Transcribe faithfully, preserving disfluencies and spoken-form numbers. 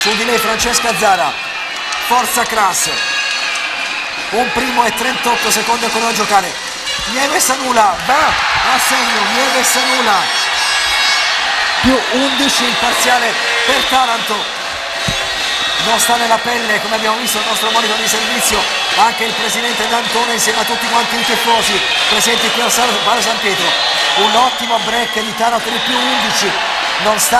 Su di lei Francesca Zara, forza Crass, un primo e trentotto secondi ancora da giocare. Nieves Anula va a segno, Nieves Anula più undici il parziale per Taranto. Non sta nella pelle, come abbiamo visto il nostro monitor di servizio, anche il presidente D'Antona insieme a tutti quanti i tifosi presenti qui al Faro San Pietro. Un ottimo break di Taranto di più undici, non sta